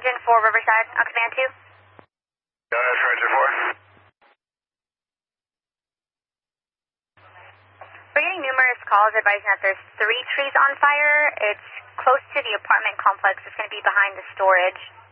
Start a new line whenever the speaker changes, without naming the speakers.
engine for Riverside on command 2.
That's Roger 4.
We're getting numerous calls advising that there's 3 trees on fire. It's close to the apartment complex. It's going to be behind the storage.